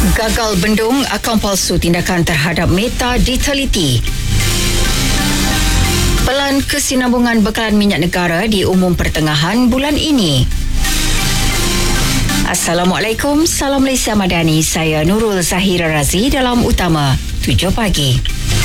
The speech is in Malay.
Gagal bendung akaun palsu tindakan terhadap Meta diteliti. Pelan kesinambungan bekalan minyak negara diumum pertengahan bulan ini. Assalamualaikum, salam Malaysia Madani. Saya Nurul Zahira Razi dalam Utama 7 pagi.